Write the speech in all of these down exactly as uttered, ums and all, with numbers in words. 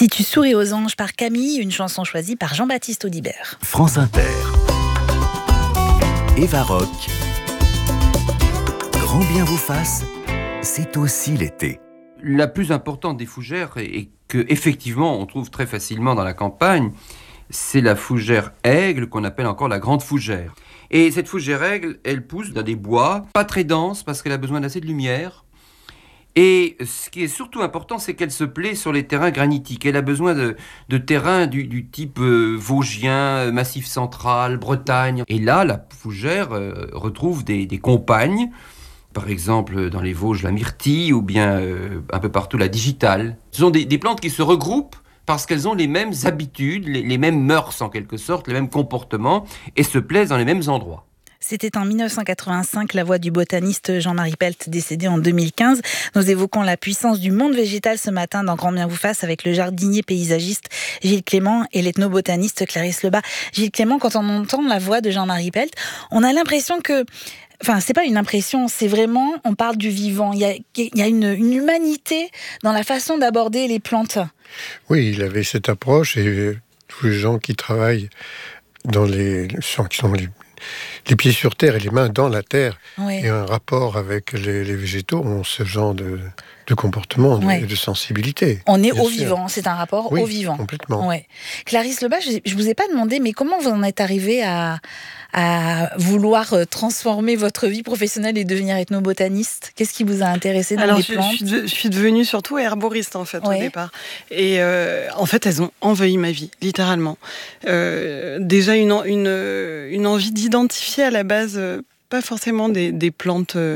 Si tu souris aux anges par Camille, une chanson choisie par Jean-Baptiste Audibert. France Inter. Eva Rock. Grand bien vous fasse, c'est aussi l'été. La plus importante des fougères, et que effectivement on trouve très facilement dans la campagne, c'est la fougère aigle, qu'on appelle encore la grande fougère. Et cette fougère aigle, elle pousse dans des bois pas très denses parce qu'elle a besoin d'assez de lumière. Et ce qui est surtout important, c'est qu'elle se plaît sur les terrains granitiques. Elle a besoin de, de terrains du, du type euh, vosgien, Massif central, Bretagne. Et là, la fougère euh, retrouve des, des compagnes, par exemple dans les Vosges, la myrtille, ou bien euh, un peu partout la digitale. Ce sont des, des plantes qui se regroupent parce qu'elles ont les mêmes habitudes, les, les mêmes mœurs en quelque sorte, les mêmes comportements, et se plaisent dans les mêmes endroits. C'était en dix-neuf cent quatre-vingt-cinq, la voix du botaniste Jean-Marie Pelt, décédé en deux mille quinze. Nous évoquons la puissance du monde végétal ce matin dans Grand bien vous fasse avec le jardinier paysagiste Gilles Clément et l'ethnobotaniste Clarisse Lebas. Gilles Clément, quand on entend la voix de Jean-Marie Pelt, on a l'impression que... Enfin, c'est pas une impression, c'est vraiment, on parle du vivant. Il y a, il y a une, une humanité dans la façon d'aborder les plantes. Oui, il avait cette approche et tous les gens qui travaillent dans les... qui sont les les pieds sur terre et les mains dans la terre, oui. Et un rapport avec les, les végétaux ont ce genre de, de comportement et oui. de, de sensibilité. On est au sûr. Vivant, c'est un rapport oui, au vivant. Complètement. Ouais. Clarisse Lebas, je ne vous ai pas demandé, mais comment vous en êtes arrivée à, à vouloir transformer votre vie professionnelle et devenir ethnobotaniste? Qu'est-ce qui vous a intéressé dans Alors, les je, plantes? je, je suis devenue surtout herboriste en fait, ouais. au départ. Et euh, en fait, elles ont envahi ma vie, littéralement. Euh, déjà une, une, une envie d'identifier à la base... Euh, pas forcément des, des plantes euh,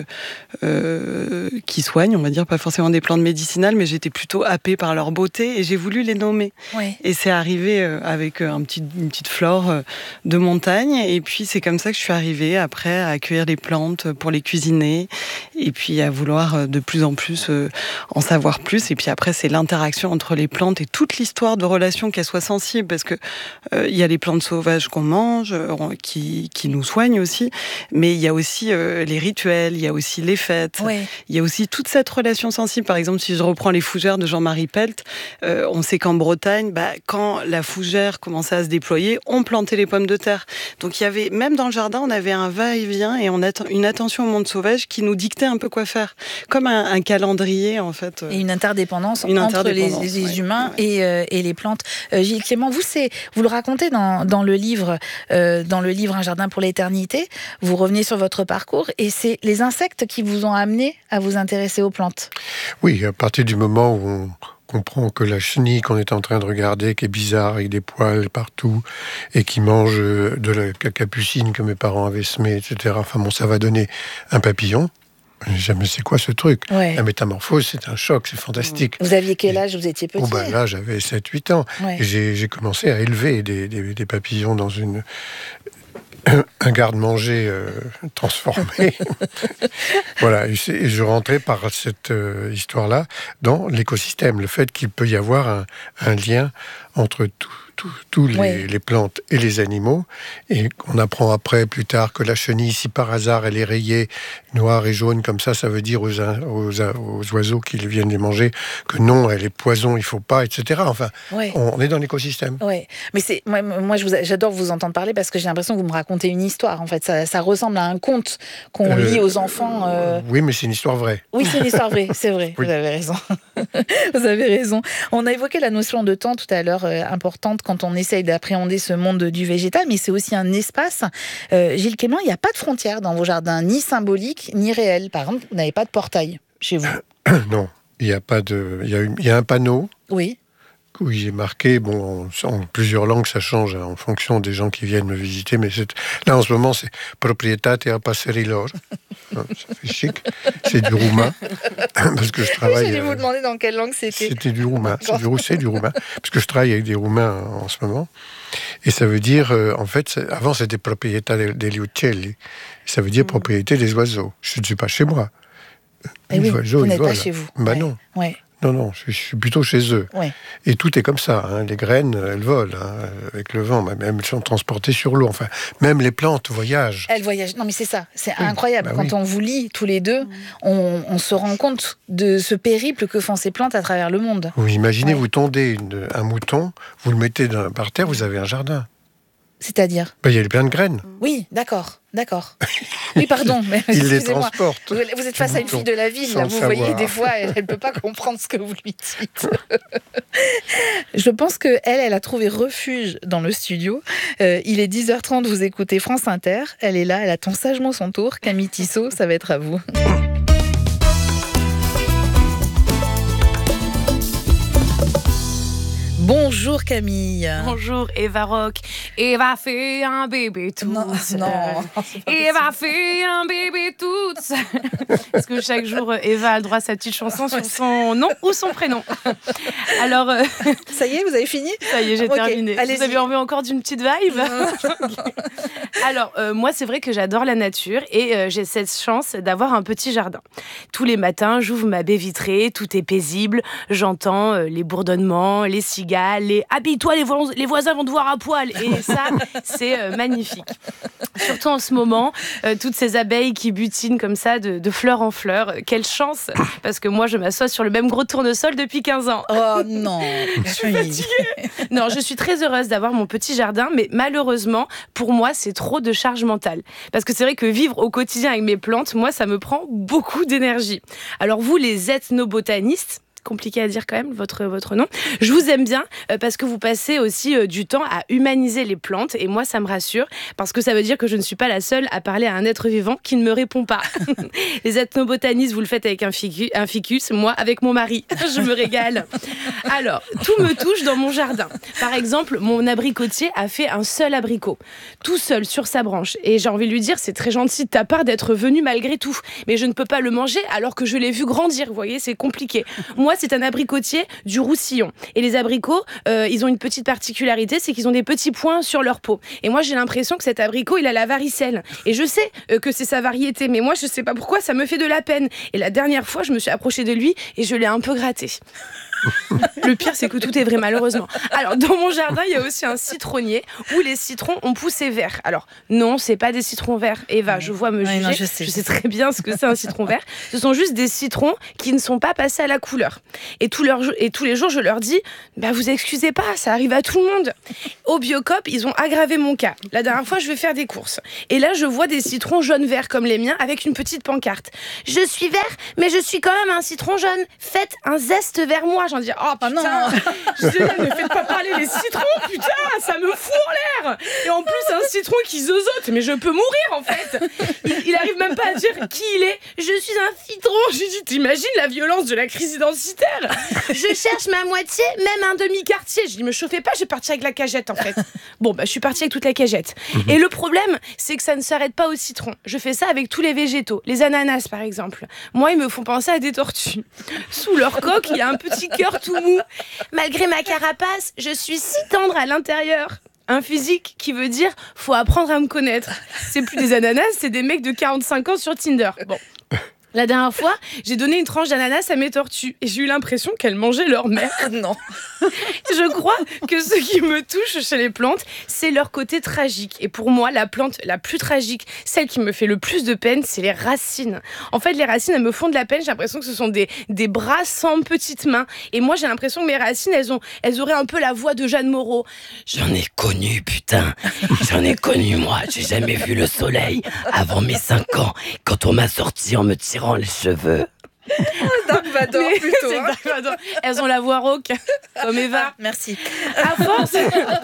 euh, qui soignent, on va dire, pas forcément des plantes médicinales, mais j'étais plutôt happée par leur beauté et j'ai voulu les nommer. Oui. Et c'est arrivé euh, avec un petit, une petite flore euh, de montagne, et puis c'est comme ça que je suis arrivée après à accueillir les plantes pour les cuisiner, et puis à vouloir euh, de plus en plus euh, en savoir plus. Et puis après, c'est l'interaction entre les plantes et toute l'histoire de relation, qu'elles soient sensibles, parce que euh, il y a les plantes sauvages qu'on mange, euh, qui, qui nous soignent aussi, mais il y a Il y a aussi euh, les rituels, il y a aussi les fêtes, oui. il y a aussi toute cette relation sensible. Par exemple, si je reprends les fougères de Jean-Marie Pelt, euh, on sait qu'en Bretagne, bah, quand la fougère commençait à se déployer, on plantait les pommes de terre. Donc il y avait, même dans le jardin, on avait un va-et-vient et on a une attention au monde sauvage qui nous dictait un peu quoi faire. Comme un, un calendrier, en fait. Et une interdépendance une entre interdépendance, les, les ouais, humains ouais. Et, euh, et les plantes. Euh, Gilles Clément, vous, c'est, vous le racontez dans, dans, le livre, euh, dans le livre Un jardin pour l'éternité. Vous revenez sur votre parcours et c'est les insectes qui vous ont amené à vous intéresser aux plantes. Oui, à partir du moment où on comprend que la chenille qu'on est en train de regarder, qui est bizarre, avec des poils partout, et qui mange de la capucine que mes parents avaient semée, et cetera. Enfin bon, ça va donner un papillon. Jamais c'est quoi ce truc. Ouais. La métamorphose, c'est un choc, c'est fantastique. Vous aviez quel âge? Vous étiez petit? Oh ben là, j'avais sept huit ans. Ouais. Et j'ai, j'ai commencé à élever des, des, des papillons dans une... un garde-manger euh, transformé. Voilà, et, et je rentrais par cette euh, histoire-là dans l'écosystème, le fait qu'il peut y avoir un, un lien entre tout, tout, tous les, oui. les plantes et les animaux, et on apprend après, plus tard, que la chenille, si par hasard elle est rayée noire et jaune comme ça, ça veut dire aux, aux, aux oiseaux qui viennent les manger que non, elle est poison, il faut pas, et cetera. Enfin, oui. on, on est dans l'écosystème. Oui, mais c'est moi, moi je vous, j'adore vous entendre parler parce que j'ai l'impression que vous me racontez une histoire. En fait, ça, ça ressemble à un conte qu'on euh, lit aux enfants. Euh... Oui, mais c'est une histoire vraie. Oui, c'est une histoire vraie, c'est vrai. Oui. Vous avez raison. Vous avez raison. On a évoqué la notion de temps tout à l'heure, euh, importante quand on essaye d'appréhender ce monde du végétal, mais c'est aussi un espace. Euh, Gilles Clément, il n'y a pas de frontières dans vos jardins, ni symboliques, ni réelles. Par exemple, vous n'avez pas de portail chez vous. Non, il y a pas de, il y a, il y a un panneau. Oui. Où il est marqué, bon, en, en plusieurs langues, ça change en fonction des gens qui viennent me visiter, mais c'est, là en ce moment c'est Proprietate a Passerilor. Ça fait chic, c'est du roumain, parce que je travaille... Oui, j'allais vous demander dans quelle langue c'était. C'était du roumain, c'est du, c'est du roumain, parce que je travaille avec des roumains en ce moment, et ça veut dire, euh, en fait, avant c'était Proprietà degli uccelli, ça veut dire mmh. propriété des oiseaux. Je ne suis pas chez moi. Et oui, oiseaux, vous n'êtes pas chez vous. Bah ouais. non. Ouais. Non, non, je, je suis plutôt chez eux. Ouais. Et tout est comme ça. Hein. Les graines, elles volent hein, avec le vent. Même elles sont transportées sur l'eau. Enfin, même les plantes voyagent. Elles voyagent. Non, mais c'est ça. C'est oui. incroyable. Bah Quand oui. on vous lit tous les deux, on, on se rend compte de ce périple que font ces plantes à travers le monde. Vous imaginez, Ouais. vous tondez une, un mouton, vous le mettez dans, par terre, vous avez un jardin. C'est-à-dire Ben, il y a plein de graines. Oui, d'accord, d'accord. Oui, pardon. Mais Il les excusez-moi. transporte. Vous, vous êtes face à une fille de la ville, Sans là, le vous savoir. voyez, des fois, elle ne peut pas comprendre ce que vous lui dites. Je pense qu'elle, elle a trouvé refuge dans le studio. Euh, il est dix heures trente, vous écoutez France Inter. Elle est là, elle attend sagement son tour. Camille Tissot, ça va être à vous. Bonjour Camille. Bonjour Eva Rock. Eva fait un bébé tout Non, seul. non. Eva fait un bébé toute seule. Parce que chaque jour, Eva a le droit à sa petite chanson sur son nom ou son prénom. Alors, euh, Ça y est, vous avez fini? ça y est, j'ai Ok, terminé. allez-y. Vous avez envie encore d'une petite vibe? Alors, euh, moi, c'est vrai que j'adore la nature et euh, j'ai cette chance d'avoir un petit jardin. Tous les matins, j'ouvre ma baie vitrée, tout est paisible, j'entends euh, les bourdonnements, les cigales, les « habille-toi, les, vo- les voisins vont te voir à poil » et ça, c'est euh, magnifique. Surtout en ce moment, euh, toutes ces abeilles qui butinent comme ça de, de fleur en fleur. Euh, Quelle chance, parce que moi, je m'assois sur le même gros tournesol depuis quinze ans. Oh non. Je suis fatiguée. Non, je suis très heureuse d'avoir mon petit jardin, mais malheureusement, pour moi, c'est trop de charge mentale. Parce que c'est vrai que vivre au quotidien avec mes plantes, moi, ça me prend beaucoup d'énergie. Alors vous, les ethnobotanistes, compliqué à dire quand même, votre, votre nom. Je vous aime bien euh, parce que vous passez aussi euh, du temps à humaniser les plantes et moi, ça me rassure parce que ça veut dire que je ne suis pas la seule à parler à un être vivant qui ne me répond pas. Les ethnobotanistes, vous le faites avec un, ficu, un ficus, moi avec mon mari. Je me régale. Alors, tout me touche dans mon jardin. Par exemple, mon abricotier a fait un seul abricot, tout seul sur sa branche. Et j'ai envie de lui dire, c'est très gentil de ta part d'être venu malgré tout. Mais je ne peux pas le manger alors que je l'ai vu grandir. Vous voyez, c'est compliqué. Moi, c'est un abricotier du Roussillon. Et les abricots, euh, ils ont une petite particularité, c'est qu'ils ont des petits points sur leur peau. Et moi, j'ai l'impression que cet abricot, il a la varicelle. Et je sais euh, que c'est sa variété, mais moi, je sais pas pourquoi, ça me fait de la peine. Et la dernière fois, je me suis approchée de lui et je l'ai un peu gratté. Le pire, c'est que tout est vrai, malheureusement. Alors, dans mon jardin, il y a aussi un citronnier où les citrons ont poussé verts. Alors, non, c'est pas des citrons verts. Eva, je vois me Ouais, juger. non, je sais, je sais. très bien ce que c'est un citron vert. Ce sont juste des citrons qui ne sont pas passés à la couleur. Et, tout leur, et tous les jours, je leur dis, bah, vous excusez pas, ça arrive à tout le monde. Au Biocop, ils ont aggravé mon cas. La dernière fois, je vais faire des courses. Et là, je vois des citrons jaunes-verts comme les miens avec une petite pancarte. Je suis vert, mais je suis quand même un citron jaune. Faites un zeste vers moi. J'en dis, oh putain, non. Je dis, ne faites pas parler les citrons, putain, ça me fout en l'air. Et en plus, un citron qui zozote, mais je peux mourir en fait. Il, il arrive même pas à dire qui il est. Je suis un citron. Je lui dis, t'imagines la violence de la crise identitaire? Je cherche ma moitié, même un demi-quartier. Je dis, me chauffez pas, je vais partir avec la cagette en fait. Bon, bah, je suis partie avec toute la cagette. Et le problème, c'est que ça ne s'arrête pas au citron. Je fais ça avec tous les végétaux. Les ananas, par exemple. Moi, ils me font penser à des tortues. Sous leur coque, il y a un petit cœur tout mou. Malgré ma carapace, je suis si tendre à l'intérieur. Un physique qui veut dire faut apprendre à me connaître. C'est plus des ananas, c'est des mecs de quarante-cinq ans sur Tinder. Bon. La dernière fois, j'ai donné une tranche d'ananas à mes tortues et j'ai eu l'impression qu'elles mangeaient leur mère. Non. Je crois que ce qui me touche chez les plantes, c'est leur côté tragique. Et pour moi, la plante la plus tragique, celle qui me fait le plus de peine, c'est les racines. En fait, les racines, elles me font de la peine. J'ai l'impression que ce sont des, des bras sans petites mains. Et moi, j'ai l'impression que mes racines, elles, ont, elles auraient un peu la voix de Jeanne Moreau. J'en ai connu, putain. J'en ai connu, moi. J'ai jamais vu le soleil avant mes cinq ans, quand on m'a sorti en me tirant les cheveux. Dark Vador Mais plutôt. c'est hein. Dark Vador. Elles ont la voix rauque, comme Eva. Ah, merci. À force,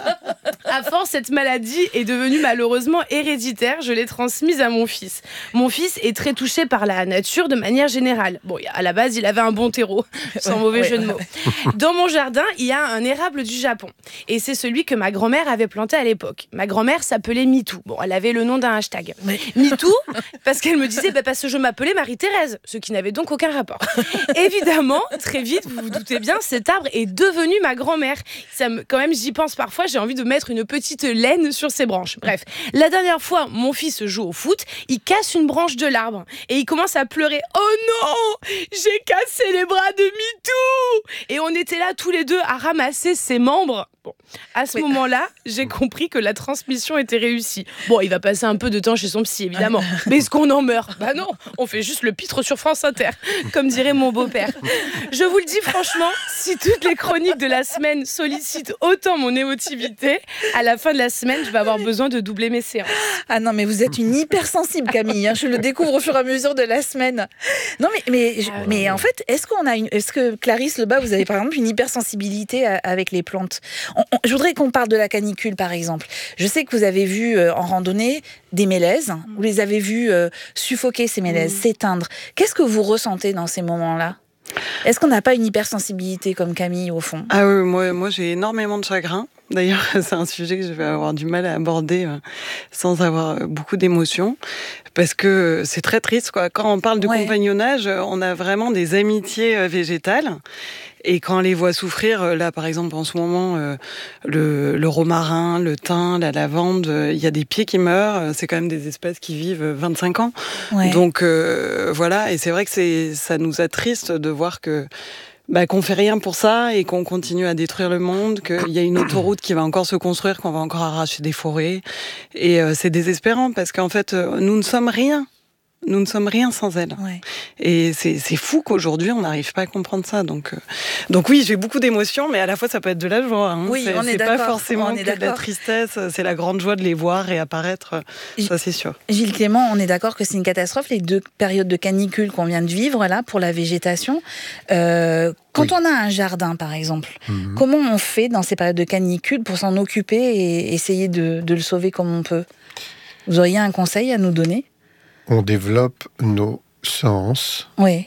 à force, cette maladie est devenue malheureusement héréditaire. Je l'ai transmise à mon fils. Mon fils est très touché par la nature de manière générale. Bon, à la base, il avait un bon terreau, sans mauvais ouais. jeu de mots. Dans mon jardin, il y a un érable du Japon. Et c'est celui que ma grand-mère avait planté à l'époque. Ma grand-mère s'appelait MeToo. Bon, elle avait le nom d'un hashtag. MeToo, parce qu'elle me disait, bah, parce que je m'appelais Marie-Thérèse, ce qui n'avait donc aucun rapport. Évidemment, très vite, vous vous doutez bien, cet arbre est devenu ma grand-mère. Ça me, quand même, j'y pense parfois, j'ai envie de mettre une une petite laine sur ses branches. Bref, la dernière fois, mon fils joue au foot, il casse une branche de l'arbre et il commence à pleurer. Oh non, j'ai cassé les bras de Mitou! Et on était là tous les deux à ramasser ses membres. Bon, à ce oui. moment-là, j'ai compris que la transmission était réussie. Bon, il va passer un peu de temps chez son psy, évidemment. Mais est-ce qu'on en meurt? Bah non, on fait juste le pitre sur France Inter, comme dirait mon beau-père. Je vous le dis franchement, si toutes les chroniques de la semaine sollicitent autant mon émotivité, à la fin de la semaine, je vais avoir besoin de doubler mes séances. Ah non, mais vous êtes une hypersensible, Camille. Hein. Je le découvre au fur et à mesure de la semaine. Non, mais, mais, ah, mais en fait, est-ce qu'on a une, est-ce que Clarisse Lebas, vous avez par exemple une hypersensibilité à, avec les plantes? On, on, je voudrais qu'on parle de la canicule, par exemple. Je sais que vous avez vu euh, en randonnée des mélèzes. Vous les avez vus euh, suffoquer, ces mélèzes, mmh. s'éteindre. Qu'est-ce que vous ressentez dans ces moments-là? Est-ce qu'on n'a pas une hypersensibilité comme Camille, au fond? Ah oui, moi, moi j'ai énormément de chagrin. D'ailleurs, c'est un sujet que je vais avoir du mal à aborder euh, sans avoir beaucoup d'émotion, parce que c'est très triste, quoi. Quand on parle de ouais. compagnonnage, on a vraiment des amitiés euh, végétales. Et quand on les voit souffrir, là par exemple en ce moment, euh, le, le romarin, le thym, la lavande, il euh, y a des pieds qui meurent, c'est quand même des espèces qui vivent vingt-cinq ans. Ouais. Donc euh, voilà, et c'est vrai que c'est, ça nous attriste de voir que bah, qu'on fait rien pour ça et qu'on continue à détruire le monde, qu'il y a une autoroute qui va encore se construire, qu'on va encore arracher des forêts. Et euh, c'est désespérant parce qu'en fait, euh, nous ne sommes rien. Nous ne sommes rien sans elle. Ouais. Et c'est, c'est fou qu'aujourd'hui, on n'arrive pas à comprendre ça. Donc, euh, donc oui, j'ai beaucoup d'émotions, mais à la fois, ça peut être de la joie. Hein. Oui, c'est, on est c'est d'accord. pas forcément on est que d'accord. de la tristesse. C'est la grande joie de les voir réapparaître. J- ça, c'est sûr. Gilles Clément, on est d'accord que c'est une catastrophe, les deux périodes de canicule qu'on vient de vivre là, pour la végétation. Euh, quand oui. on a un jardin, par exemple, mm-hmm. comment on fait dans ces périodes de canicule pour s'en occuper et essayer de, de le sauver comme on peut? Vous auriez un conseil à nous donner? On développe nos sens oui.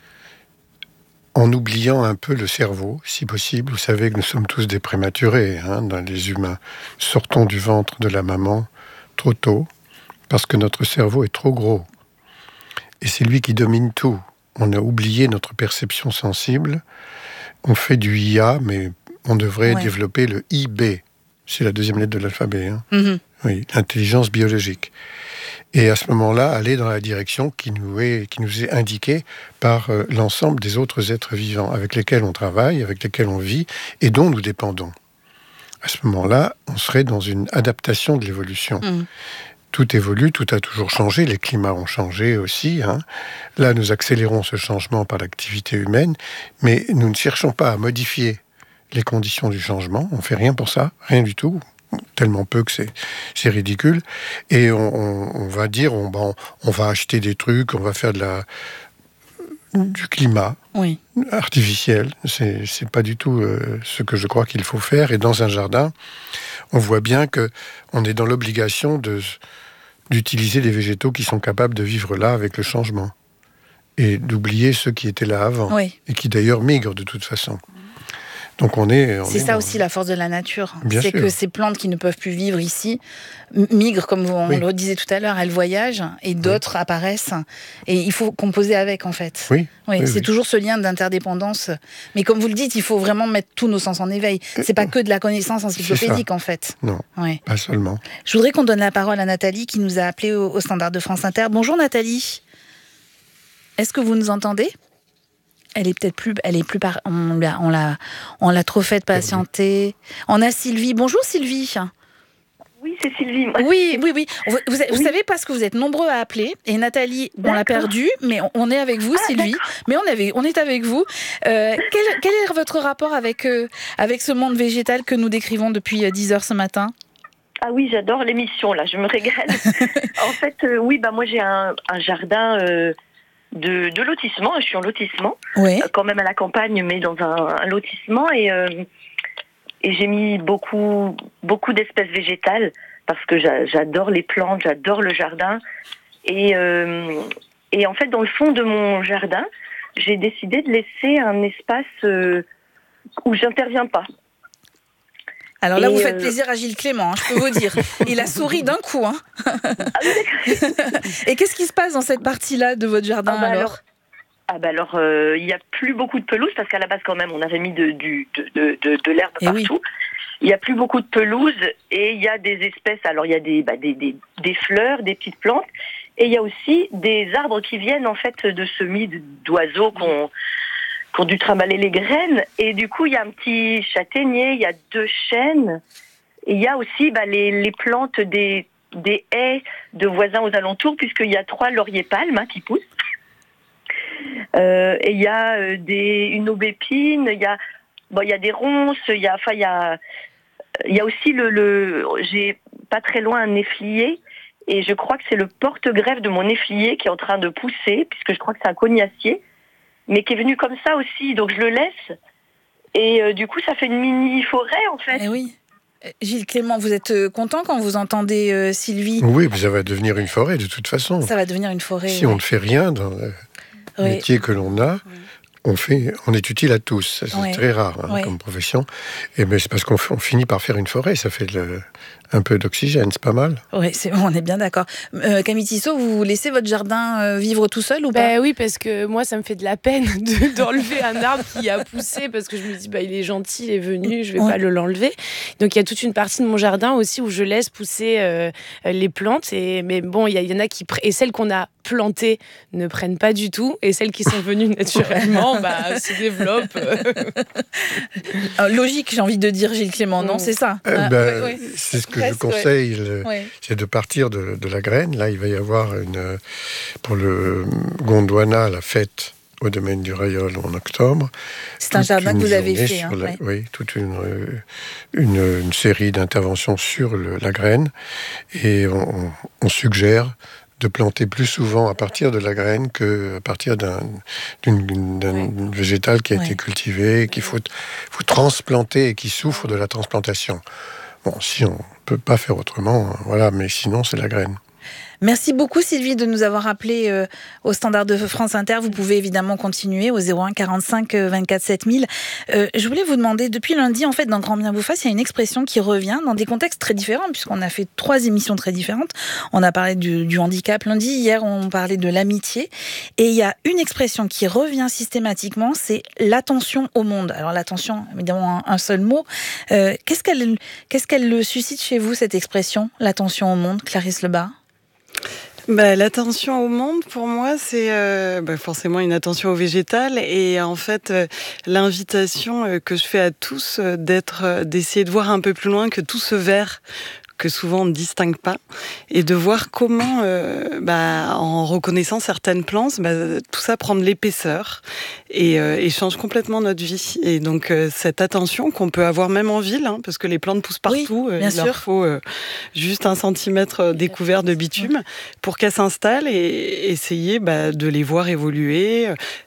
en oubliant un peu le cerveau, si possible. Vous savez que nous sommes tous des prématurés, hein, dans les humains. Sortons du ventre de la maman trop tôt, parce que notre cerveau est trop gros. Et c'est lui qui domine tout. On a oublié notre perception sensible. On fait du I A, mais on devrait ouais. développer le I B. C'est la deuxième lettre de l'alphabet. Hein. Mm-hmm. Oui, l'intelligence biologique. Et à ce moment-là, aller dans la direction qui nous est, qui nous est indiquée par euh, l'ensemble des autres êtres vivants avec lesquels on travaille, avec lesquels on vit et dont nous dépendons. À ce moment-là, on serait dans une adaptation de l'évolution. Mmh. Tout évolue, tout a toujours changé, les climats ont changé aussi. Hein. Là, nous accélérons ce changement par l'activité humaine, mais nous ne cherchons pas à modifier les conditions du changement. On ne fait rien pour ça, rien du tout. Tellement peu que c'est, c'est ridicule. Et on, on, on va dire, on, on, on va acheter des trucs, on va faire de la, du climat oui. artificiel. C'est, c'est pas du tout euh, ce que je crois qu'il faut faire. Et dans un jardin, on voit bien qu'on est dans l'obligation de, d'utiliser des végétaux qui sont capables de vivre là avec le changement. Et d'oublier ceux qui étaient là avant. Oui. Et qui d'ailleurs migrent de toute façon. Donc on est, on c'est est ça dans... aussi la force de la nature. Bien c'est sûr. que ces plantes qui ne peuvent plus vivre ici migrent, comme on oui. le disait tout à l'heure, elles voyagent et d'autres oui. apparaissent. Et il faut composer avec, en fait. Oui. oui, oui c'est oui. toujours ce lien d'interdépendance. Mais comme vous le dites, il faut vraiment mettre tous nos sens en éveil. C'est pas que de la connaissance encyclopédique, en fait. Non, oui. pas seulement. Je voudrais qu'on donne la parole à Nathalie qui nous a appelés au, au standard de France Inter. Bonjour Nathalie. Est-ce que vous nous entendez ? Elle est peut-être plus, elle est plus par, on l'a, on l'a, on l'a trop fait patienter. On a Sylvie. Bonjour Sylvie. Oui, c'est Sylvie. Oui, oui, oui. Vous, vous, vous oui. savez parce que vous êtes nombreux à appeler et Nathalie, d'accord. on l'a perdue, mais on, on est avec vous, ah, Sylvie. D'accord. Mais on avait, on est avec vous. Euh, quel, quel est votre rapport avec euh, avec ce monde végétal que nous décrivons depuis dix heures ce matin? Ah oui, j'adore l'émission là. Je me régale. En fait, euh, oui, bah moi j'ai un, un jardin. Euh, De, de lotissement, je suis en lotissement, oui. euh, quand même à la campagne, mais dans un, un lotissement, et, euh, et j'ai mis beaucoup, beaucoup d'espèces végétales, parce que j'a, j'adore les plantes, j'adore le jardin, et, euh, et en fait, dans le fond de mon jardin, j'ai décidé de laisser un espace euh, où j'interviens pas. Alors là, et vous faites euh... plaisir à Gilles Clément, hein, je peux vous dire. Il a souri d'un coup. Hein. Ah oui, et qu'est-ce qui se passe dans cette partie-là de votre jardin ah bah alors, alors Ah bah alors, il euh, n'y a plus beaucoup de pelouse, parce qu'à la base, quand même, on avait mis de, du, de, de, de, de l'herbe et partout. Oui. il n'y a plus beaucoup de pelouse et il y a des espèces. Alors il y a des, bah, des, des, des fleurs, des petites plantes, et il y a aussi des arbres qui viennent en fait de semis d'oiseaux qu'on qui ont dû trimballer les graines. Et du coup, il y a un petit châtaignier, il y a deux chênes, et il y a aussi bah, les, les plantes des, des haies de voisins aux alentours, puisqu'il y a trois lauriers palmes hein, qui poussent. Euh, et il y a euh, des, une aubépine, il y a, bon, il y a des ronces, il y a, enfin, il y a, il y a aussi le, le, j'ai pas très loin un néflier, et je crois que c'est le porte-greffe de mon néflier qui est en train de pousser, puisque je crois que c'est un cognacier, mais qui est venu comme ça aussi, donc je le laisse, et euh, du coup ça fait une mini-forêt en fait. Eh oui. Gilles Clément, vous êtes content quand vous entendez euh, Sylvie ? Oui, mais ça va devenir une forêt de toute façon. Ça va devenir une forêt. Si ouais. on ne fait rien dans le Oui. métier que l'on a, Oui. on, fait, on est utile à tous. C'est Oui. très rare hein, Oui. comme profession. Et mais c'est parce qu'on on finit par faire une forêt, ça fait le, un peu d'oxygène, c'est pas mal. Oui, c'est, on est bien d'accord. Euh, Camille Tissot, vous laissez votre jardin euh, vivre tout seul ou pas ? Bah oui, parce que moi, ça me fait de la peine de, d'enlever un arbre qui a poussé, parce que je me dis, bah, il est gentil, il est venu, je vais Ouais. pas le l'enlever. Donc, il y a toute une partie de mon jardin aussi où je laisse pousser euh, les plantes. Et, mais bon, il y, y en a qui... Pr- et celles qu'on a plantées ne prennent pas du tout. Et celles qui sont venues naturellement bah, se développent. Euh, Logique, j'ai envie de dire, Gilles Clément, non ? Mm. C'est ça Euh, Ah, ben, ouais, ouais. C'est ce que Presque, je conseille, le- Ouais. c'est de partir de, de la graine. Là, il va y avoir une, pour le Gondwana, la fête au domaine du Rayol en octobre. C'est un Toute jardin que une vous avez journée fait. sur Hein, la- ouais. Oui, toute une, euh, une, une série d'interventions sur le- la graine. Et on, on suggère de planter plus souvent à partir de la graine qu'à partir d'un, d'une, d'un Ouais. végétal qui a Ouais. été cultivé, qu'il faut, faut transplanter et qui souffre de la transplantation. Bon, si on peut pas faire autrement, voilà, mais sinon c'est la graine. Merci beaucoup Sylvie de nous avoir appelé euh, au standard de France Inter. Vous pouvez évidemment continuer au zéro un quarante-cinq vingt-quatre sept mille. Euh, je voulais vous demander, depuis lundi, en fait, dans Grand Bien vous fasse, il y a une expression qui revient dans des contextes très différents, puisqu'on a fait trois émissions très différentes. On a parlé du, du handicap lundi, hier on parlait de l'amitié. Et il y a une expression qui revient systématiquement, c'est l'attention au monde. Alors l'attention, évidemment, un, un seul mot. Euh, qu'est-ce qu'elle, qu'est-ce qu'elle suscite chez vous, cette expression, l'attention au monde, Clarisse Lebas ? Bah, l'attention au monde, pour moi, c'est euh, bah, forcément une attention au végétal et en fait euh, l'invitation euh, que je fais à tous euh, d'être, euh, d'essayer de voir un peu plus loin que tout ce vert que souvent on ne distingue pas, et de voir comment, euh, bah, en reconnaissant certaines plantes, bah, tout ça prend de l'épaisseur et, euh, et change complètement notre vie. Et donc euh, cette attention qu'on peut avoir même en ville, hein, parce que les plantes poussent partout, Oui, euh, bien il sûr. leur faut euh, juste un centimètre découvert de bitume pour qu'elles s'installent et essayer bah, de les voir évoluer,